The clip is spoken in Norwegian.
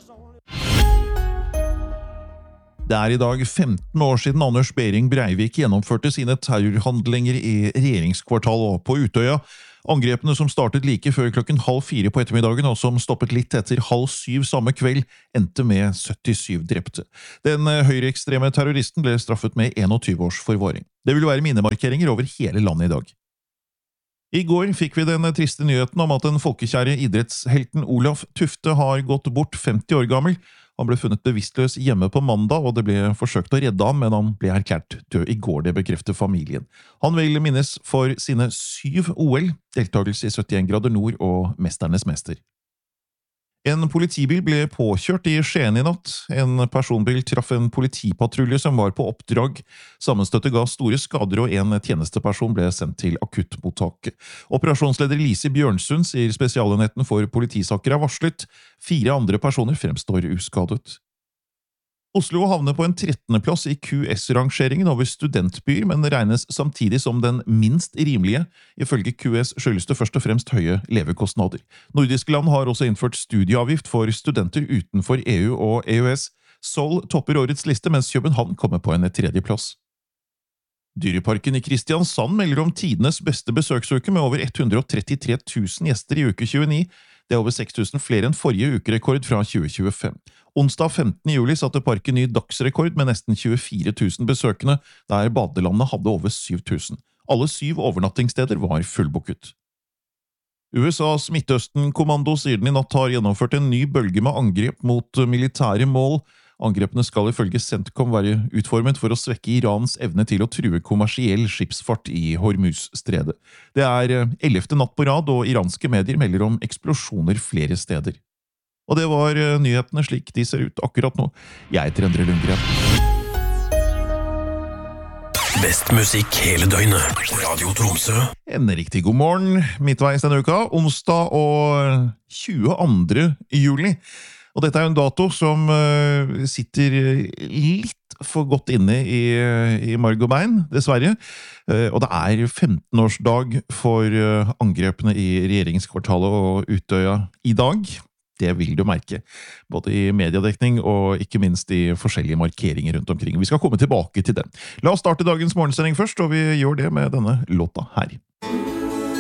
Det I dag 15 år siden Anders Behring Breivik gjennomførte sine terrorhandlinger I regjeringskvartalet på Utøya. Angrepene som startet like før 3:30 på ettermiddagen og som stoppet litt etter 6:30 samme kveld, endte med 77 drepte. Den høyreekstreme terroristen ble straffet med 21 års forvaring. Det vil være minnemarkeringer over hele landet I dag. I går fikk vi den triste nyheten om at den folkekjære idrettshelten Olaf Tufte har gått bort 50 år gammel. Han ble funnet bevisstløs hjemme på mandag, og det ble forsøkt å redde ham, men han ble erklært død I går, det bekrefter familien. Han vil minnes for sine 7 OL, deltakelse I 71 grader nord og mesternes mester. En politibil ble påkjørt I Skien I natt. En personbil traff en politipatrulje som var på oppdrag. Sammenstøttet ga store skader, og en tjenesteperson ble sendt til akuttmottaket. Operasjonsleder Lise Bjørnsund sier spesialenheten for politisaker varslet. 4 andre personer fremstår uskadet. Oslo havner på en 13. plass I QS-rangeringen over studentbyer, men regnes samtidig som den minst rimelige. Ifølge QS skyldes det først og fremst høye levekostnader. Nordiske land har også innført studieavgift for studenter utenfor EU og EØS. Seoul topper årets liste, mens København kommer på en 3. plass. Dyreparken I Kristiansand melder om tidenes beste besøksuke med over 133 000 gjester I uke 29. Det over 6 000 flere enn forrige ukerekord fra 2025. Onsdag 15. juli satte parken ny dagsrekord med nesten 24 000 besøkende, der badelandet hadde over 7 000. Alle 7 overnattingssteder var fullbooket. USAs Midtøsten-kommando sier den I natt har gjennomført en ny bølge med angrep mot militære mål. Angrepene skal ifølge CENTCOM være utformet for å svekke Irans evne til å true kommersiell skipsfart I Hormuz-stredet. Det 11. natt på rad, og iranske medier melder om eksplosjoner flere steder. Og det var nyhetene slik de ser ut akkurat nå. Jeg heter Endre Lundgren. Best musikk hele døgnet. Radio Tromsø. En riktig god morgen, midtveis denne uka, onsdag og 22. juli. Og dette en dato som sitter litt for godt inne I marg og bein, dessverre. Og det 15-årsdag for angrepene I regjeringskvartalet og Utøya I dag. Det vil du merke, både I mediedekning og ikke minst I forskjellige markeringer rundt omkring. Vi skal komme tilbake til den. La oss starte dagens morgensending først, og vi gjør det med denne låta her.